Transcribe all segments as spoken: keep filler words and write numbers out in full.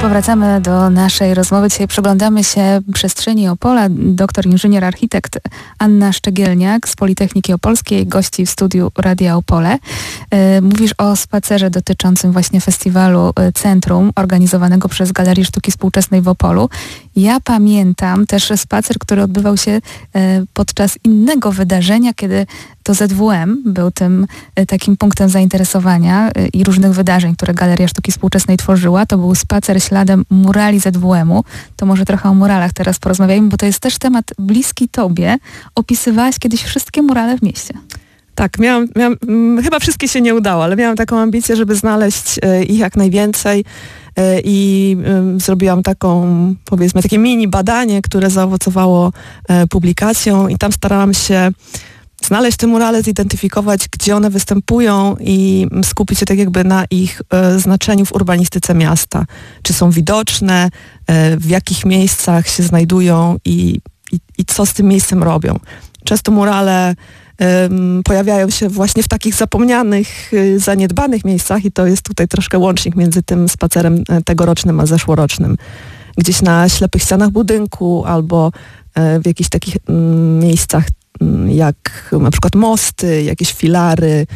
powracamy do naszej rozmowy. Dzisiaj przyglądamy się przestrzeni Opola. Doktor inżynier architekt Anna Szczegielniak z Politechniki Opolskiej, gości w studiu Radia Opole. Mówisz o spacerze dotyczącym właśnie festiwalu Centrum, organizowanego przez Galerię Sztuki Współczesnej w Opolu. Ja pamiętam też spacer, który odbywał się podczas innego wydarzenia, kiedy to Z W M był tym takim punktem zainteresowania i różnych wydarzeń, które Galeria Sztuki Współczesnej tworzyła. To był spacer śladem murali Z W M u. To może trochę o muralach teraz porozmawiajmy, bo to jest też temat bliski tobie. Opisywałaś kiedyś wszystkie murale w mieście. Tak, miałam, miałam, chyba wszystkie się nie udało, ale miałam taką ambicję, żeby znaleźć ich jak najwięcej i zrobiłam taką, powiedzmy, takie mini badanie, które zaowocowało publikacją i tam starałam się znaleźć te murale, zidentyfikować, gdzie one występują i skupić się tak jakby na ich e, znaczeniu w urbanistyce miasta. Czy są widoczne, e, w jakich miejscach się znajdują i, i, i co z tym miejscem robią. Często murale e, pojawiają się właśnie w takich zapomnianych, e, zaniedbanych miejscach i to jest tutaj troszkę łącznik między tym spacerem tegorocznym a zeszłorocznym. Gdzieś na ślepych ścianach budynku albo e, w jakichś takich m, miejscach jak na przykład mosty, jakieś filary.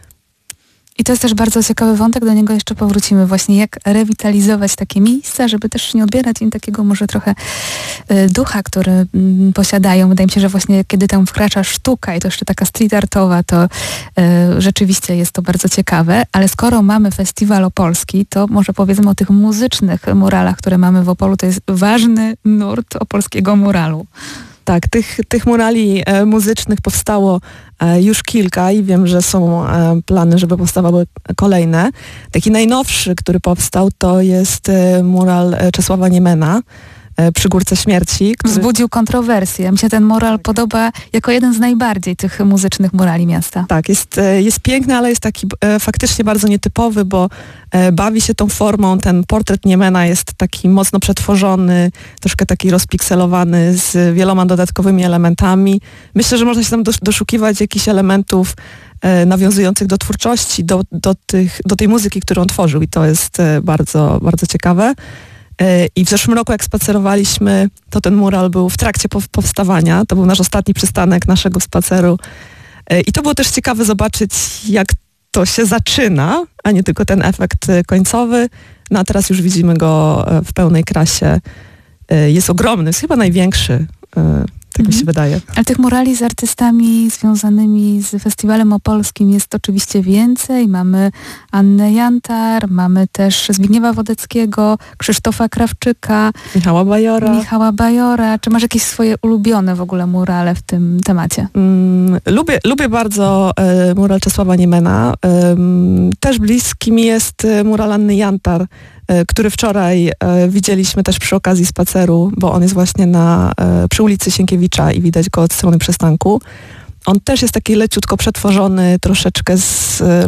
I to jest też bardzo ciekawy wątek, do niego jeszcze powrócimy. Właśnie jak rewitalizować takie miejsca, żeby też nie odbierać im takiego może trochę y, ducha, który y, posiadają. Wydaje mi się, że właśnie kiedy tam wkracza sztuka i to jeszcze taka street artowa, to y, rzeczywiście jest to bardzo ciekawe. Ale skoro mamy festiwal opolski, to może powiedzmy o tych muzycznych muralach, które mamy w Opolu. To jest ważny nurt opolskiego muralu. Tak, tych, tych murali e, muzycznych powstało e, już kilka i wiem, że są e, plany, żeby powstawały kolejne. Taki najnowszy, który powstał, to jest e, mural e, Czesława Niemena e, przy Górce Śmierci. Który... Wzbudził kontrowersję. Mi się ten mural tak. podoba jako jeden z najbardziej tych muzycznych murali miasta. Tak, jest, e, jest piękny, ale jest taki e, faktycznie bardzo nietypowy, bo e, bawi się tą formą. Ten portret Niemena jest taki mocno przetworzony, troszkę taki rozpikselowany z wieloma dodatkowymi elementami. Myślę, że można się tam doszukiwać jakichś elementów e, nawiązujących do twórczości, do, do, tych, do tej muzyki, którą tworzył i to jest e, bardzo, bardzo ciekawe. E, I w zeszłym roku, jak spacerowaliśmy, to ten mural był w trakcie powstawania. To był nasz ostatni przystanek naszego spaceru. E, I to było też ciekawe zobaczyć, jak to się zaczyna, a nie tylko ten efekt końcowy. No a teraz już widzimy go w pełnej krasie. Jest ogromny, jest chyba największy, tak mhm. mi się wydaje. Ale tych murali z artystami związanymi z festiwalem opolskim jest oczywiście więcej. Mamy Annę Jantar, mamy też Zbigniewa Wodeckiego, Krzysztofa Krawczyka, Michała Bajora. Michała Bajora. Czy masz jakieś swoje ulubione w ogóle murale w tym temacie? Mm, lubię, lubię bardzo e, mural Czesława Niemena. E, też bliski mi jest mural Anny Jantar, który wczoraj e, widzieliśmy też przy okazji spaceru, bo on jest właśnie na, e, przy ulicy Sienkiewicza i widać go od strony przystanku. On też jest taki leciutko przetworzony, troszeczkę z, e,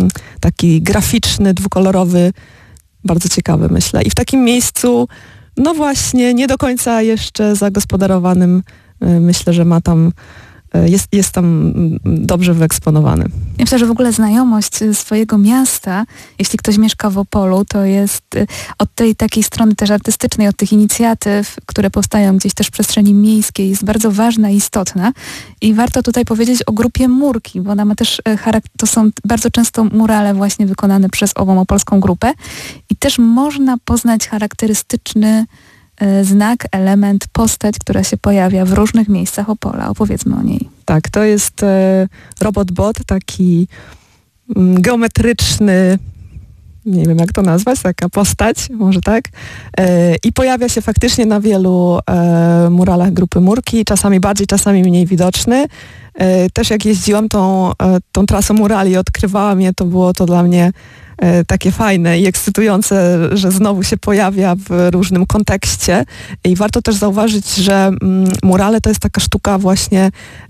taki graficzny, dwukolorowy, bardzo ciekawy, myślę. I w takim miejscu, no właśnie, nie do końca jeszcze zagospodarowanym, e, myślę, że ma tam Jest, jest tam dobrze wyeksponowany. Ja myślę, że w ogóle znajomość swojego miasta, jeśli ktoś mieszka w Opolu, to jest od tej takiej strony też artystycznej, od tych inicjatyw, które powstają gdzieś też w przestrzeni miejskiej, jest bardzo ważna i istotna. I warto tutaj powiedzieć o grupie Murki, bo ona ma też charakter, to są bardzo często murale właśnie wykonane przez ową opolską grupę i też można poznać charakterystyczny znak, element, postać, która się pojawia w różnych miejscach Opola. Opowiedzmy o niej. Tak, to jest e, robot-bot, taki mm, geometryczny, nie wiem jak to nazwać, taka postać, może tak. E, I pojawia się faktycznie na wielu e, muralach grupy Murki, czasami bardziej, czasami mniej widoczny. E, też jak jeździłam tą, e, tą trasą murali, odkrywałam je, to było to dla mnie takie fajne i ekscytujące, że znowu się pojawia w różnym kontekście. I warto też zauważyć, że murale to jest taka sztuka właśnie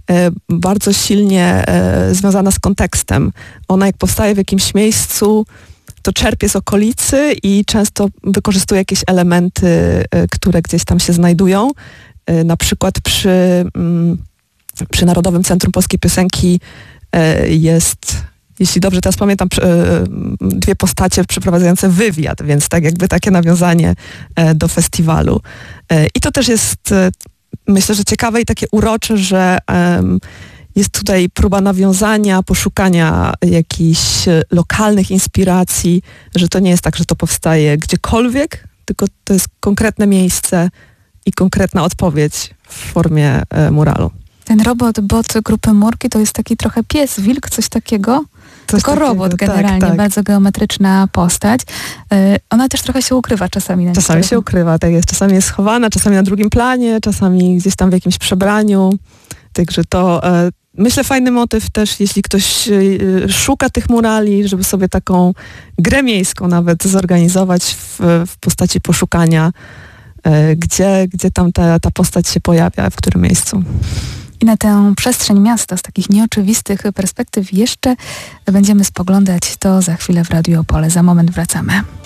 bardzo silnie związana z kontekstem. Ona jak powstaje w jakimś miejscu, to czerpie z okolicy i często wykorzystuje jakieś elementy, które gdzieś tam się znajdują. Na przykład przy, przy Narodowym Centrum Polskiej Piosenki jest jeśli dobrze teraz pamiętam, dwie postacie przeprowadzające wywiad, więc tak jakby takie nawiązanie do festiwalu. I to też jest, myślę, że ciekawe i takie urocze, że jest tutaj próba nawiązania, poszukania jakichś lokalnych inspiracji, że to nie jest tak, że to powstaje gdziekolwiek, tylko to jest konkretne miejsce i konkretna odpowiedź w formie muralu. Ten robot, bot grupy Murki to jest taki trochę pies, wilk, coś takiego? Coś Tylko takiego, robot generalnie, tak, tak. bardzo geometryczna postać. Yy, ona też trochę się ukrywa czasami. Na czasami się ukrywa, tak jest. Czasami jest schowana, czasami na drugim planie, czasami gdzieś tam w jakimś przebraniu. Także to e, myślę fajny motyw też, jeśli ktoś e, szuka tych murali, żeby sobie taką grę miejską nawet zorganizować w, w postaci poszukania, e, gdzie, gdzie tam ta, ta postać się pojawia, w którym miejscu. I na tę przestrzeń miasta z takich nieoczywistych perspektyw jeszcze będziemy spoglądać. To za chwilę w Radiu Opole. Za moment wracamy.